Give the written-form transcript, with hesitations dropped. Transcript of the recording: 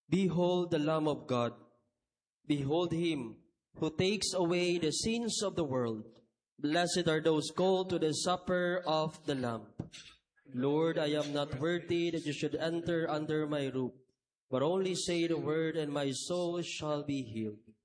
Behold the Lamb of God. Behold him who takes away the sins of the world. Blessed are those called to the supper of the Lamb. Lord, I am not worthy that you should enter under my roof, but only say the word and my soul shall be healed.